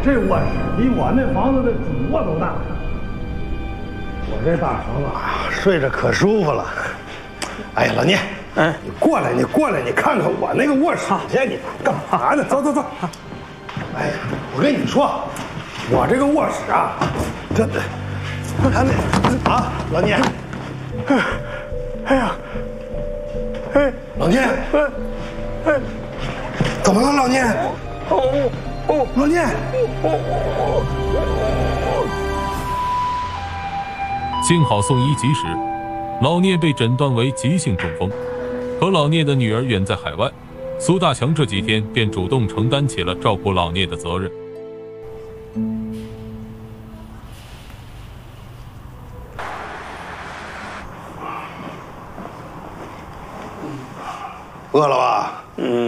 这卧室比我那房子的主卧都大。我这大床啊，睡着可舒服了。哎呀，老聂， 哎， 你过来，你看看我那个卧室去，你干嘛呢？走。哎呀，我跟你说，我这个卧室啊，这他那啊，老聂，哎呀，老聂，怎么了，老聂？老聂。 幸好送医及时，老聂被诊断为急性中风。可老聂的女儿远在海外，苏大强这几天便主动承担起了照顾老聂的责任。 饿了吧？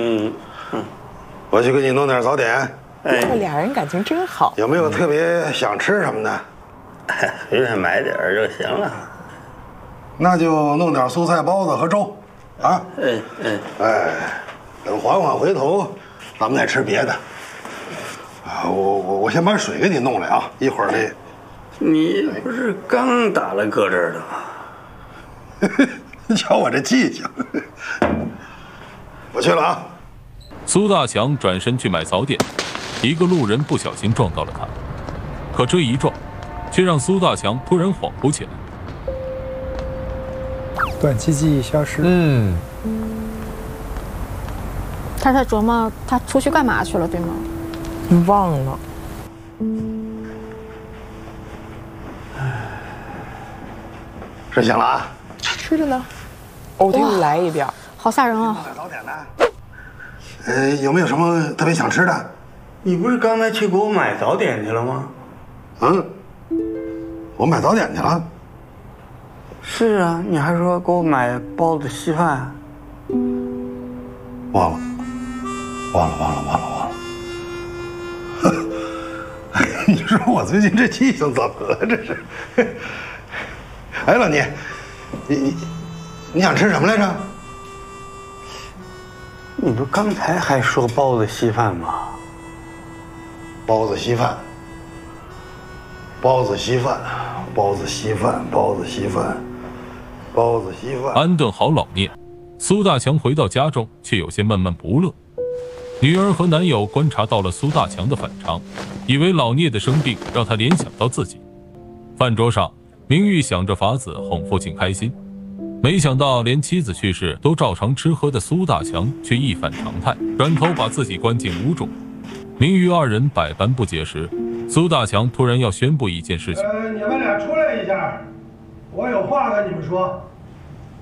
我去给你弄点早点。 这俩人感情真好。 有没有特别想吃什么的？ 随便买点就行了。 那就弄点蔬菜包子和粥，啊。等缓缓回头，咱们再吃别的。啊，我先把水给你弄来啊，一会儿那。 你不是刚打了搁这儿的吗？ 你瞧我这记性。我去了啊。 苏大强转身去买早点，一个路人不小心撞到了他，可这一撞，却让苏大强突然恍惚起来。 短期记忆消失。 他在琢磨他出去干嘛去了，对吗？ 你忘了。 睡醒了啊？ 吃着呢。我给你来一遍。 好吓人啊！ 弄点早点呢。有没有什么特别想吃的？ 你不是刚才去给我买早点去了吗？ 我买早点去了。 是啊，你还说给我买包子稀饭。 忘了。你说我最近这记性怎么了？这是。哎，老聂，你想吃什么来着？ 你不刚才还说包子稀饭吗？ 包子稀饭。 安顿好老聂，苏大强回到家中，却有些闷闷不乐。女儿和男友观察到了苏大强的反常，以为老聂的生病让他联想到自己。饭桌上，明玉想着法子哄父亲开心，没想到连妻子去世都照常吃喝的苏大强却一反常态，转头把自己关进屋中。明玉二人百般不解时，苏大强突然要宣布一件事情。 你们俩出来一下，我有话跟你们说。